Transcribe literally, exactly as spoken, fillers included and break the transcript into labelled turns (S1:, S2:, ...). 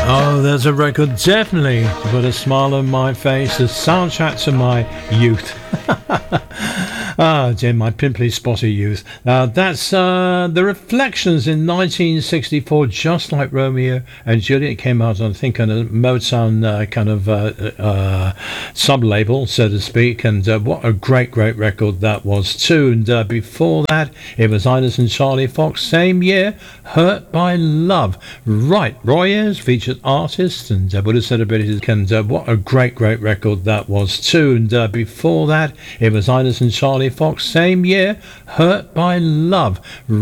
S1: Oh, there's a record definitely to put a smile on my face, the soundtrack to my youth. Ah, dear, my pimply spotty youth. Uh, that's uh, The Reflections in nineteen sixty-four, just like Romeo and Juliet. Came out, I think, on a Motown uh, kind of uh, uh, sub-label, so to speak. And uh, what a great, great record that was, too. And uh, before that, it was Ines and Charlie Fox. Same year, Hurt by Love. Right, Roy Ayers, featured artist, and uh, would have celebrated. And uh, what a great, great record that was, too. And uh, before that, it was Ines and Charlie Fox. Same year, Hurt by Love.